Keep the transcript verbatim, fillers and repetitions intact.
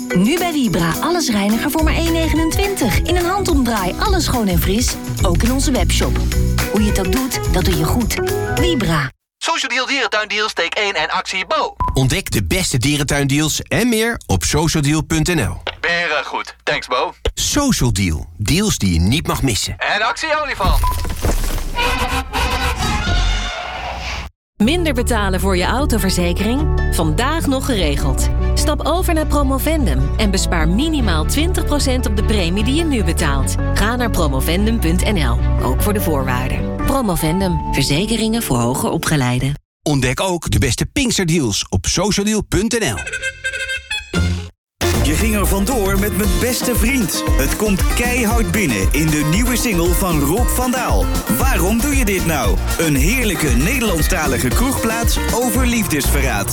Nu bij Vibra alles reiniger voor maar één negenentwintig. In een handomdraai, alles schoon en fris. Ook in onze webshop. Hoe je het ook doet, dat doe je goed. Vibra. Social Deal Dierentuindeal steek één en actie Bo. Ontdek de beste dierentuindeals en meer op socialdeal punt n l. Beren goed. Thanks Bo. Social Deal. Deals die je niet mag missen. En actie Olifant. Minder betalen voor je autoverzekering? Vandaag nog geregeld. Stap over naar Promovendum en bespaar minimaal twintig procent op de premie die je nu betaalt. Ga naar promovendum punt n l, ook voor de voorwaarden. Promovendum, verzekeringen voor hoger opgeleiden. Ontdek ook de beste Pinksterdeals op socialdeal punt n l. Je ging er vandoor met mijn beste vriend. Het komt keihard binnen in de nieuwe single van Rob van Daal. Waarom doe je dit nou? Een heerlijke Nederlandstalige kroegplaats over liefdesverraad.